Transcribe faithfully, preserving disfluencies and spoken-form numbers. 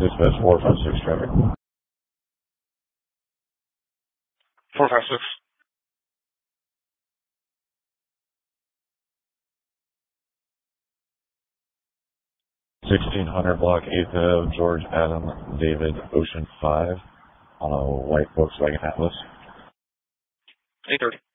Dispatch four five six traffic. four five six. sixteen hundred block eighth Ave, George Adam David Ocean five on a white Volkswagen Atlas. eight thirty.